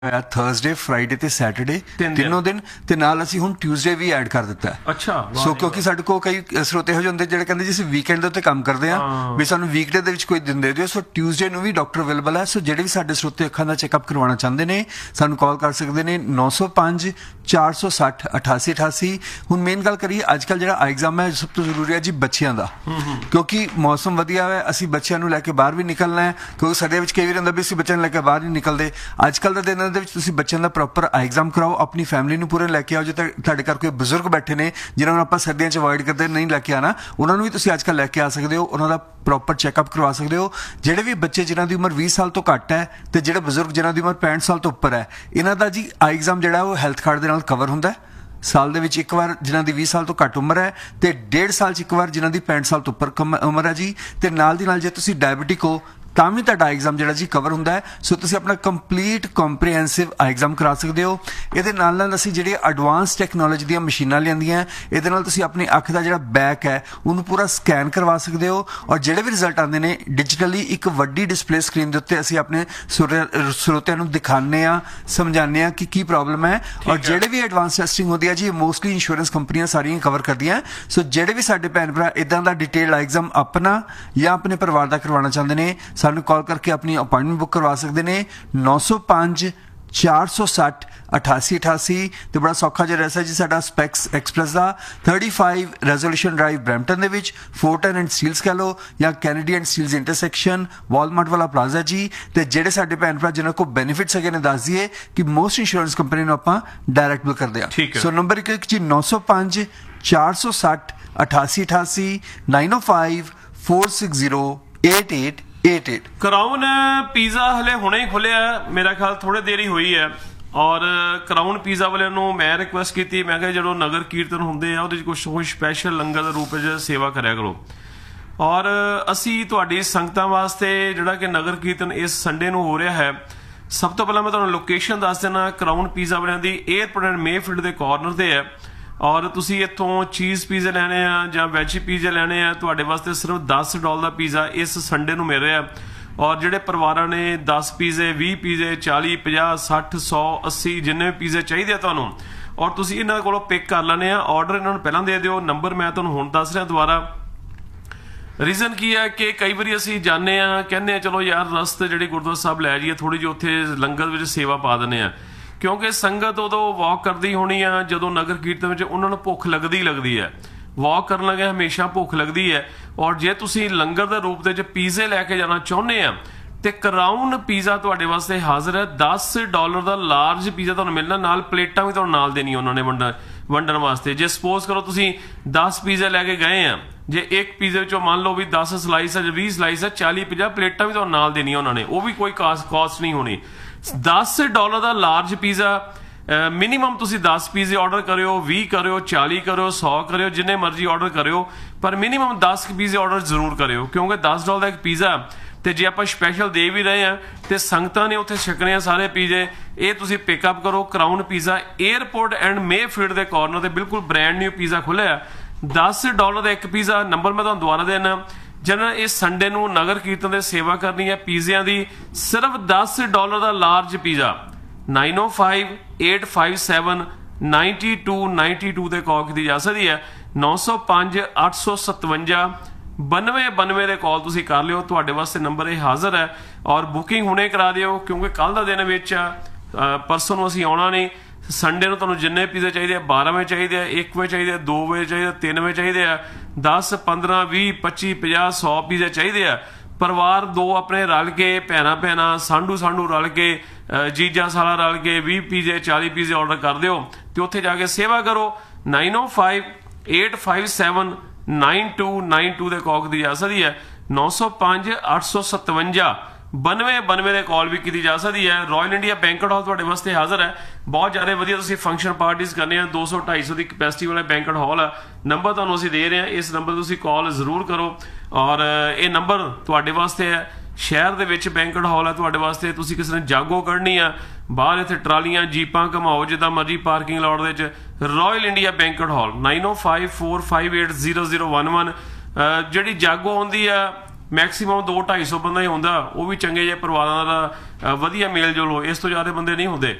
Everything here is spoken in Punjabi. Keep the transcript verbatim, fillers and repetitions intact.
ਥਰਸਡੇ ਫਰਾਈਡੇ ਤੇ ਸੈਟਰਡੇ ਤਿੰਨੋਂ ਦਿਨ ਤੇ ਨਾਲ ਅਸੀਂ ਹੁਣ ਟਿਊਜ਼ਡੇ ਵੀ ਐਡ ਕਰ ਦਿੱਤਾ। ਅੱਛਾ, ਸੋ ਕਿਉਂਕਿ ਸਾਡੇ ਕੋਲ ਕਈ ਸਰੋਤੇ ਇਹੋ ਜਿਹੇ ਹੁੰਦੇ ਜਿਹੜੇ ਕਹਿੰਦੇ ਜੀ ਅਸੀਂ ਵੀਕਐਂਡ ਦੇ ਉੱਤੇ ਕੰਮ ਕਰਦੇ ਆ ਵੀ ਸਾਨੂੰ ਵੀਕਡੇ ਦੇ ਵਿੱਚ ਕੋਈ ਦਿਨ ਦੇ ਦਿਓ। ਸੋ ਟਿਊਜ਼ਡੇ ਨੂੰ ਵੀ ਡਾਕਟਰ ਅਵੇਲੇਬਲ ਹੈ। ਸੋ ਜਿਹੜੇ ਵੀ ਸਾਡੇ ਸਰੋਤੇ ਅੱਖਾਂ ਦਾ ਚੈੱਕਅਪ ਕਰਵਾਉਣਾ ਚਾਹੁੰਦੇ ਨੇ ਸਾਨੂੰ ਕਾਲ ਕਰ ਸਕਦੇ ਨੇ ਨੌ ਸੌ ਪੰਜ ਚਾਰ ਸੌ ਸੱਠ ਅਠਾਸੀ ਅਠਾਸੀ। ਹੁਣ ਮੇਨ ਗੱਲ ਕਰੀਏ ਅੱਜ ਕੱਲ੍ਹ ਜਿਹੜਾ ਐਗਜ਼ਾਮ ਹੈ ਸਭ ਤੋਂ ਜ਼ਰੂਰੀ ਹੈ ਜੀ ਬੱਚਿਆਂ ਦਾ, ਕਿਉਂਕਿ ਮੌਸਮ ਵਧੀਆ ਹੈ, ਅਸੀਂ ਬੱਚਿਆਂ ਨੂੰ ਲੈ ਕੇ ਬਾਹਰ ਵੀ ਨਿਕਲਣਾ ਹੈ ਕਿਉਂਕਿ ਸਾਡੇ ਵਿੱਚ ਕਈ ਵਾਰ ਹੁੰਦਾ ਵੀ ਅਸੀਂ ਬੱਚਿਆਂ ਨੂੰ ਲੈ ਕੇ ਬਾਹਰ ਨਹੀਂ ਨਿਕਲਦੇ। ਅੱਜ ਕੱਲ੍ਹ ਦੇ ਦਿਨਾਂ ਦੇ ਵਿੱਚ ਤੁਸੀਂ ਬੱਚਿਆਂ ਦਾ ਪ੍ਰੋਪਰ ਐਗਜ਼ਾਮ ਕਰਾਓ, ਆਪਣੀ ਫੈਮਿਲੀ ਨੂੰ ਪੂਰੇ ਲੈ ਕੇ ਆਓ। ਜੇ ਤੁਹਾਡੇ ਘਰ ਕੋਈ ਬਜ਼ੁਰਗ ਬੈਠੇ ਨੇ ਜਿਨ੍ਹਾਂ ਨੂੰ ਆਪਾਂ ਸਰਦੀਆਂ 'ਚ ਅਵੋਇਡ ਕਰਦੇ ਨਹੀਂ ਲੈ ਕੇ ਆਉਣਾ, ਉਹਨਾਂ ਨੂੰ ਵੀ ਤੁਸੀਂ ਅੱਜ ਕੱਲ੍ਹ ਲੈ ਕੇ ਆ ਸਕਦੇ ਹੋ, ਉਹਨਾਂ ਦਾ ਪ੍ਰੋਪਰ ਚੈੱਕਅਪ ਕਰਵਾ ਸਕਦੇ ਹੋ। ਜਿਹੜੇ ਵੀ ਬੱਚੇ ਜਿਨ੍ਹਾਂ ਦੀ ਉਮਰ ਵੀਹ ਸਾਲ ਤੋਂ ਘੱਟ ਹੈ ਤੇ ਜਿਹੜੇ ਬਜ਼ੁਰਗ ਜਿਨ੍ਹਾਂ ਦੀ ਉਮਰ ਪੈਂਹਠ ਸਾਲ ਤੋਂ ਉੱਪਰ ਹੈ, ਇਹਨਾਂ ਦਾ ਜੀ ਆਈ ਐਗਜ਼ਾਮ ਜਿਹੜਾ ਉਹ ਹੈਲਥ ਕਾਰਡ ਦੇ ਨਾਲ ਕਵਰ ਹੁੰਦਾ ਸਾਲ ਦੇ ਵਿੱਚ ਇੱਕ ਵਾਰ ਜਿਨ੍ਹਾਂ ਦੀ ਵੀਹ ਸਾਲ ਤੋਂ ਘੱਟ ਉਮਰ ਹੈ ਤੇ ਡੇਢ ਸਾਲ 'ਚ ਇੱਕ ਵਾਰ ਜਿਨ੍ਹਾਂ ਦੀ ਪੈਂਹਠ ਸਾਲ ਤੋਂ ਉੱਪਰ ਉਮਰ ਹੈ ਜੀ। ਤੇ ਨਾਲ ਦੀ ਨਾਲ ਜੇ ਤੁਸੀਂ ਡਾਇਬਟਿਕ ਹੋ ਤਾਂ ਵੀ ਤੁਹਾਡਾ ਐਗਜ਼ਾਮ ਜਿਹੜਾ ਜੀ ਕਵਰ ਹੁੰਦਾ ਹੈ। ਸੋ ਤੁਸੀਂ ਆਪਣਾ ਕੰਪਲੀਟ ਕੰਪਰੀਹੈਂਸਿਵ ਐਗਜ਼ਾਮ ਕਰਾ ਸਕਦੇ ਹੋ। ਇਹਦੇ ਨਾਲ ਨਾਲ ਅਸੀਂ ਜਿਹੜੀ ਐਡਵਾਂਸ ਟੈਕਨੋਲੋਜੀ ਦੀਆਂ ਮਸ਼ੀਨਾਂ ਲਿਆਂਦੀਆਂ, ਇਹਦੇ ਨਾਲ ਤੁਸੀਂ ਆਪਣੀ ਅੱਖ ਦਾ ਜਿਹੜਾ ਬੈਕ ਹੈ ਉਹਨੂੰ ਪੂਰਾ ਸਕੈਨ ਕਰਵਾ ਸਕਦੇ ਹੋ ਔਰ ਜਿਹੜੇ ਵੀ ਰਿਜ਼ਲਟ ਆਉਂਦੇ ਨੇ ਡਿਜੀਟਲੀ ਇੱਕ ਵੱਡੀ ਡਿਸਪਲੇ ਸਕਰੀਨ ਦੇ ਉੱਤੇ ਅਸੀਂ ਆਪਣੇ ਸਰੋਤਿਆਂ ਨੂੰ ਦਿਖਾਉਂਦੇ ਹਾਂ, ਸਮਝਾਉਂਦੇ ਹਾਂ ਕਿ ਕੀ ਪ੍ਰੋਬਲਮ ਹੈ। ਔਰ ਜਿਹੜੇ ਵੀ ਐਡਵਾਂਸ ਟੈਸਟਿੰਗ ਹੁੰਦੀ ਹੈ ਜੀ ਮੋਸਟਲੀ ਇੰਸ਼ੋਰੈਂਸ ਕੰਪਨੀਆਂ ਸਾਰੀਆਂ ਕਵਰ ਕਰਦੀਆਂ। ਸੋ ਜਿਹੜੇ ਵੀ ਸਾਡੇ ਭੈਣ ਭਰਾ ਇੱਦਾਂ ਦਾ ਡਿਟੇਲ ਐਗਜ਼ਾਮ ਆਪਣਾ ਜਾਂ ਆਪਣੇ ਪਰਿਵਾਰ ਦਾ ਕਰਵਾਉਣਾ ਚਾਹੁੰਦੇ ਨੇ ਸਾਨੂੰ ਕਾਲ ਕਰਕੇ ਆਪਣੀ ਅਪਾਇੰਟਮੈਂਟ ਬੁੱਕ ਕਰਵਾ ਸਕਦੇ ਨੇ ਨੌ ਸੌ ਪੰਜ ਚਾਰ ਸੌ ਸੱਠ ਅਠਾਸੀ ਅਠਾਸੀ। ਤੇ ਬੜਾ ਸੌਖਾ ਜਿਹਾ ਰੈਸਾ ਜੀ ਸਾਡਾ ਸਪੈਕਸ ਐਕਸਪ੍ਰੈਸ ਦਾ ਪੈਂਤੀ ਰੈਜ਼ੋਲੂਸ਼ਨ ਡਰਾਈਵ ਬਰੈਂਪਟਨ ਦੇ ਵਿੱਚ ਫੋਰਟਨ ਐਂਡ ਸਟੀਲਸ ਕਹਿ ਲਓ ਜਾਂ Kennedy and Steeles intersection Walmart ਵਾਲਾ ਪਲਾਜ਼ਾ ਜੀ। ਤੇ ਜਿਹੜੇ ਸਾਡੇ ਭੈਣ ਭਰਾ ਜਿਹਨਾਂ ਕੋਲ ਬੈਨੀਫਿਟਸ ਹੈਗੇ ਨੇ ਦੱਸ ਦਈਏ ਕਿ ਮੋਸਟ ਇੰਸ਼ੋਰੈਂਸ ਕੰਪਨੀ ਨੂੰ ਆਪਾਂ ਡਾਇਰੈਕਟ ਬਿਲ ਕਰਦੇ ਹਾਂ। ਸੋ ਨੰਬਰ ਇੱਕ ਜੀ ਨੌ ਸੌ ਪੰਜ ਚਾਰ ਸੌ ਸੱਠ ਅਠਾਸੀ ਅਠਾਸੀ ਨਾਈਨ ਓ five four six zero eight eight eight eight. Crown pizza ਹਲੇ ਹੁਣੇ ਹੀ ਖੁੱਲਿਆ, ਮੇਰਾ ਖਿਆਲ ਥੋੜੇ ਦੇਰ ਹੀ ਹੋਈ ਹੈ। ਔਰ ਕਰਾਊਨ ਪੀਜ਼ਾ ਵਾਲਿਆਂ ਨੂੰ ਮੈਂ ਰਿਕੁਐਸਟ ਕੀਤੀ, ਮੈਂ ਕਿਹਾ ਜਦੋਂ ਨਗਰ ਕੀਰਤਨ ਹੁੰਦੇ ਆ ਉਹਦੇ 'ਚ ਕੁਛ ਕੁਛ ਸਪੈਸ਼ਲ ਲੰਗਰ ਦੇ ਰੂਪ ਵਿੱਚ ਸੇਵਾ ਕਰਿਆ ਕਰੋ। ਔਰ ਅਸੀਂ ਤੁਹਾਡੀ ਸੰਗਤਾਂ ਵਾਸਤੇ ਜਿਹੜਾ ਕਿ ਨਗਰ ਕੀਰਤਨ ਇਸ ਸੰਡੇ ਨੂੰ ਹੋ ਰਿਹਾ ਹੈ, ਸਭ ਤੋਂ ਪਹਿਲਾਂ ਮੈਂ ਤੁਹਾਨੂੰ ਲੋਕੇਸ਼ਨ ਦੱਸ ਦੇਣਾ। ਕਰਾਊਨ ਪੀਜ਼ਾ ਵਾਲਿਆਂ ਦੀ ਏਅਰਪੋਰਟ ਐਂਡ ਮੇਫੀਲਡ ਦੇ ਕਾਰਨਰ ਤੇ ਹੈ। ਔਰ ਤੁਸੀਂ ਇੱਥੋਂ ਚੀਜ਼ ਪੀਜ਼ੇ ਲੈਣੇ ਆ ਜਾਂ ਵੈਜ ਪੀਜ਼ੇ ਲੈਣੇ ਆ, ਤੁਹਾਡੇ ਵਾਸਤੇ ਸਿਰਫ ਦਸ ਡਾਲਰ ਦਾ ਪੀਜ਼ਾ ਇਸ ਸੰਡੇ ਨੂੰ ਮਿਲ ਰਿਹਾ। ਔਰ ਜਿਹੜੇ ਪਰਿਵਾਰਾਂ ਨੇ ਦਸ ਪੀਜ਼ੇ ਵੀਹ ਪੀਜ਼ੇ ਚਾਲੀ ਪੰਜਾਹ ਸੱਠ ਸੌ ਅੱਸੀ ਜਿੰਨੇ ਵੀ ਪੀਜ਼ੇ ਚਾਹੀਦੇ ਆ ਤੁਹਾਨੂੰ, ਔਰ ਤੁਸੀਂ ਇਹਨਾਂ ਕੋਲੋਂ ਪਿਕ ਕਰ ਲੈਣੇ ਆ। ਆਰਡਰ ਇਹਨਾਂ ਨੂੰ ਪਹਿਲਾਂ ਦੇ ਦਿਓ। ਨੰਬਰ ਮੈਂ ਤੁਹਾਨੂੰ ਹੁਣ ਦੱਸ ਰਿਹਾ ਦੁਬਾਰਾ। ਰੀਜ਼ਨ ਕੀ ਹੈ ਕਿ ਕਈ ਵਾਰੀ ਅਸੀਂ ਜਾਂਦੇ ਆ ਕਹਿੰਦੇ ਆ ਚਲੋ ਯਾਰ ਰਸਤੇ ਜਿਹੜੇ ਗੁਰਦੁਆਰਾ ਸਾਹਿਬ ਲੈ ਜਾਈਏ, ਥੋੜ੍ਹੀ ਜਿਹੀ ਉੱਥੇ ਲੰਗਰ ਵਿੱਚ ਸੇਵਾ ਪਾ ਦਿੰਦੇ ਆ, ਕਿਉਂਕਿ ਸੰਗਤ ਉਦੋਂ ਵਾਕ ਕਰਦੀ ਹੋਣੀ ਆ ਜਦੋਂ ਨਗਰ ਕੀਰਤਨ ਵਿੱਚ ਉਹਨਾਂ ਨੂੰ ਭੁੱਖ ਲੱਗਦੀ ਲੱਗਦੀ ਹੈ। ਵਾਕ ਕਰਨ ਲੱਗੇ ਹਮੇਸ਼ਾ ਭੁੱਖ ਲੱਗਦੀ ਹੈ। ਔਰ ਜੇ ਤੁਸੀਂ ਲੰਗਰ ਦੇ ਰੂਪ ਦੇ ਵਿੱਚ ਪੀਜ਼ੇ ਲੈ ਕੇ ਜਾਣਾ ਚਾਹੁੰਦੇ ਆ ਤੇ ਕਰਾਊਨ ਪੀਜ਼ਾ ਤੁਹਾਡੇ ਵਾਸਤੇ ਹਾਜ਼ਰ ਹੈ। ਦਸ ਡਾਲਰ ਦਾ ਲਾਰਜ ਪੀਜ਼ਾ ਤੁਹਾਨੂੰ ਮਿਲਣਾ, ਨਾਲ ਪਲੇਟਾਂ ਵੀ ਤੁਹਾਨੂੰ ਨਾਲ ਦੇਣੀਆਂ ਉਹਨਾਂ ਨੇ ਵੰਡਣ ਵੰਡਣ ਵਾਸਤੇ। ਜੇ ਸਪੋਜ਼ ਕਰੋ ਤੁਸੀਂ ਦਸ ਪੀਜ਼ੇ ਲੈ ਕੇ ਗਏ ਆ, ਜੇ ਇੱਕ ਪੀਜ਼ੇ ਵਿੱਚੋਂ ਮੰਨ ਲਓ ਵੀ ਦਸ ਸਲਾਈਸ ਹੈ ਜਾਂ ਵੀਹ ਸਲਾਈਸ ਹੈ, ਚਾਲੀ ਪੰਜਾਹ ਪਲੇਟਾਂ ਵੀ ਤੁਹਾਨੂੰ ਨਾਲ ਦੇਣੀਆਂ ਉਹਨਾਂ ਨੇ, ਉਹ ਵੀ ਕੋਈ ਕਾਸਟ ਕਾਸਟ ਨਹੀਂ ਹੋਣੀ। ਦਸ ਡਾਲਰ ਦਾ ਲਾਰਜ ਪੀਜ਼ਾ ਮਿਨੀਮਮ ਤੁਸੀਂ ਦਸ ਪੀਜ਼ੇ ਆਰਡਰ ਕਰਿਓ, ਵੀਹ ਕਰਿਓ, ਚਾਲੀ ਕਰਿਓ, ਸੌ ਕਰਿਓ, ਜਿੰਨੇ ਮਰਜ਼ੀ ਆਰਡਰ ਕਰਿਓ, ਪਰ ਮਿਨੀਮਮ ਦਸ ਪੀਜ਼ੇ ਆਰਡਰ ਜ਼ਰੂਰ ਕਰਿਓ ਕਿਉਂਕਿ ਦਸ ਡਾਲਰ ਦਾ ਇੱਕ ਪੀਜ਼ਾ ਤੇ ਜੇ ਆਪਾਂ ਸਪੈਸ਼ਲ ਦੇ ਵੀ ਰਹੇ ਆ ਤੇ ਸੰਗਤਾਂ ਨੇ ਉੱਥੇ ਛਕਣੇ ਆ ਸਾਰੇ ਪੀਜ਼ੇ। ਇਹ ਤੁਸੀਂ ਪਿਕਅਪ ਕਰੋ। Crown pizza airport and Mayfield ਦੇ ਕਾਰਨਰ ਤੇ ਬਿਲਕੁਲ ਬ੍ਰੈਂਡ ਨਿਊ ਪੀਜ਼ਾ ਖੁੱਲਿਆ। ਦਸ ਡਾਲਰ ਦਾ ਇੱਕ ਪੀਜ਼ਾ। ਨੰਬਰ ਮੈਂ ਤੁਹਾਨੂੰ ਦੁਬਾਰਾ ਦੇਣਾ, ਜਿਹਨਾਂ ਇਸ ਸੰਡੇ ਨੂੰ ਨਗਰ ਕੀਰਤਨ ਦੇ ਸੇਵਾ ਕਰਨੀ ਹੈ ਪੀਜ਼ਿਆਂ ਦੀ, ਸਿਰਫ ਦਸ dollar the large pizza nine O five eight five seven nine to nine to ਦੇ ਕਾਲ ਕੀਤੀ ਜਾ ਸਕਦੀ ਹੈ। ਨੌ ਸੌ ਪੰਜ ਅੱਠ ਸੌ ਸਤਵੰਜਾ ਬਾਨਵੇਂ ਬਾਨਵੇਂ ਦੇ ਕਾਲ ਤੁਸੀਂ ਕਰ ਲਿਓ। ਤੁਹਾਡੇ ਵਾਸਤੇ ਨੰਬਰ ਇਹ ਹਾਜ਼ਰ ਹੈ। ਔਰ ਬੁਕਿੰਗ ਹੁਣੇ ਕਰਾ ਦਿਓ ਕਿਉਂਕਿ ਕੱਲ੍ਹ ਦਾ ਦਿਨ ਵਿੱਚ ਪਰਸੋਂ ਨੂੰ ਅਸੀਂ ਆਉਣਾ ਨਹੀਂ। ਸੰਡੇ ਨੂੰ ਤੁਹਾਨੂੰ ਜਿੰਨੇ ਪੀਜ਼ੇ ਚਾਹੀਦੇ ਆ, ਬਾਰਾਂ ਵਜੇ ਚਾਹੀਦੇ ਆ, ਇੱਕ ਵਜੇ ਚਾਹੀਦੇ ਆ, ਦੋ ਵਜੇ ਚਾਹੀਦੇ ਆ, ਤਿੰਨ ਵਜੇ ਚਾਹੀਦੇ ਆ, ਦਸ ਪੰਦਰਾਂ ਵੀਹ ਪੱਚੀ ਪੰਜਾਹ ਸੌ ਪੀਜ਼ੇ ਚਾਹੀਦੇ ਆ। ਪਰਿਵਾਰ ਦੋ ਆਪਣੇ ਰਲ ਕੇ, ਭੈਣਾਂ ਭੈਣਾਂ ਸਾਂਢੂ ਸਾਂਢੂ ਰਲ ਕੇ, ਜੀਜਾ ਸਾਲਾ ਰਲ ਕੇ ਵੀਹ ਪੀਜ਼ੇ ਚਾਲੀ ਪੀਜ਼ੇ ਆਰਡਰ ਕਰ ਦਿਓ ਤੇ ਉੱਥੇ ਜਾ ਕੇ ਸੇਵਾ ਕਰੋ। Nine O five eight five seven nine to nine to ਦੇ ਕਾਲ ਦੀ ਜਾ ਸਕਦੀ ਹੈ। ਨੌ ਸੌ ਪੰਜ ਅੱਠ ਸੌ ਸਤਵੰਜਾ ਬਾਨਵੇਂ ਬਾਨਵੇਂ ਦੇ ਕਾਲ ਵੀ ਕੀਤੀ ਜਾ ਸਕਦੀ ਹੈ। ਰਾਇਲ ਇੰਡੀਆ ਬੈਂਕਟ ਹਾਲ ਤੁਹਾਡੇ ਵਾਸਤੇ ਹਾਜ਼ਰ ਹੈ। ਬਹੁਤ ਜ਼ਿਆਦਾ ਵਧੀਆ ਤੁਸੀਂ ਫੰਕਸ਼ਨ ਪਾਰਟੀਜ਼ ਕਰਨੇ ਆ। ਦੋ ਸੌ ਢਾਈ ਸੌ ਦੀ ਕਪੈਸਿਟੀ ਵਾਲਾ ਬੈਂਕਟ ਹਾਲ ਆ। ਨੰਬਰ ਤੁਹਾਨੂੰ ਅਸੀਂ ਦੇ ਰਹੇ ਹਾਂ, ਇਸ ਨੰਬਰ ਤੁਸੀਂ ਕਾਲ ਜ਼ਰੂਰ ਕਰੋ। ਔਰ ਇਹ ਨੰਬਰ ਤੁਹਾਡੇ ਵਾਸਤੇ ਹੈ। ਸ਼ਹਿਰ ਦੇ ਵਿੱਚ ਬੈਂਕਟ ਹਾਲ ਹੈ ਤੁਹਾਡੇ ਵਾਸਤੇ। ਤੁਸੀਂ ਕਿਸੇ ਨੇ ਜਾਗੋ ਕੱਢਣੀ ਆ, ਬਾਹਰ ਇੱਥੇ ਟਰਾਲੀਆਂ ਜੀਪਾਂ ਘਮਾਓ ਜਿੱਦਾਂ ਮਰਜ਼ੀ ਪਾਰਕਿੰਗ ਲਾਟ ਦੇ ਵਿੱਚ, royal India banquet hall nine ਓ five four five eight zero zero one one. ਜਿਹੜੀ ਜਾਗੋ ਆਉਂਦੀ ਆ ਮੈਕਸਿਮਮ ਦੋ ਢਾਈ ਸੌ ਬੰਦਾ ਹੀ ਹੁੰਦਾ, ਉਹ ਵੀ ਚੰਗੇ ਜਿਹੇ ਪਰਿਵਾਰਾਂ ਦਾ ਅ, ਵਧੀਆ ਮੇਲ ਜੋਲ ਹੋ, ਇਸ ਤੋਂ ਜ਼ਿਆਦਾ ਬੰਦੇ ਨਹੀਂ ਹੁੰਦੇ।